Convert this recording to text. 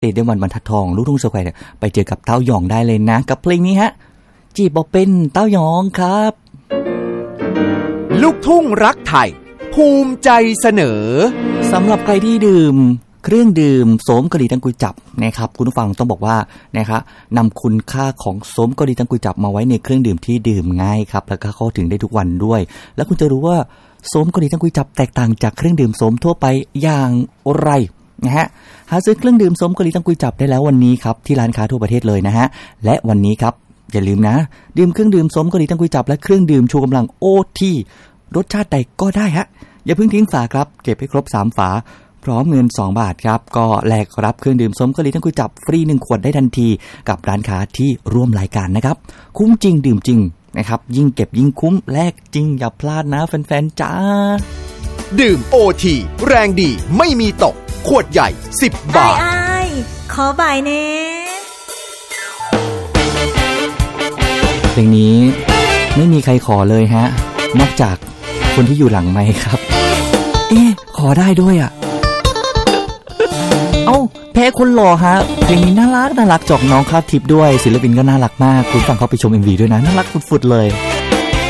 เตเดียมวันบรรทัดทองลูกทุ่งสแควร์เนี่ยไปเจอกับเต้ายองได้เลยนะกับเพลงนี้ฮะจีบบ่เป็นเต้ายองครับลูกทุ่งรักไทยภูมิใจเสนอสำหรับใครที่ดื่มเครื่องดื่มโสมกะหรี่ตังกุยจับนะครับคุณผู้ฟังต้องบอกว่านะครับนำคุณค่าของโสมกะหรี่ตังกุยจับมาไว้ในเครื่องดื่มที่ดื่มง่ายครับแล้วก็เข้าถึงได้ทุกวันด้วยแล้วคุณจะรู้ว่าโสมกะหรี่ตังกุยจับแตกต่างจากเครื่องดื่มโสมทั่วไปอย่างไรนะฮะหาซื้อเครื่องดื่มโสมกะหรี่ตังกุยจับได้แล้ววันนี้ครับที่ร้านค้าทั่วประเทศเลยนะฮะและวันนี้ครับอย่าลืมนะดื่มเครื่องดื่มโสมกะหรี่ตังกุยจับและเครื่องดื่มชูกำลัง OT รสชาติใดก็ได้ฮะอย่าเพิ่งทิ้งฝาครับเก็บให้ครบ3ฝาพร้อมเงิน2บาทครับก็แลกรับเครื่องดื่มโสมกะหรี่ตังกุยจับฟรี1ขวดได้ทันทีกับร้านค้าที่ร่วมรายการนะครับคุ้มจริงดื่มจริงนะครับยิ่งเก็บยิ่งคุ้มแลกจริงอย่าพลาดนะแฟนๆจ้าดื่ม OT แรงดีไม่มีตกขวดใหญ่10บาทขอบ่ายเน่เพลงนี้ไม่มีใครขอเลยฮะนอกจากคนที่อยู่หลังไมค์ครับขอได้ด้วยอ่ะเอ้าแพ้คนหล่อฮะเพลงนี้น่ารักจอกน้องคาดทิพย์ด้วยศิลปินก็น่ารักมากคุณฟังเขาไปชม MV ด้วยนะน่ารักฝุดๆเลย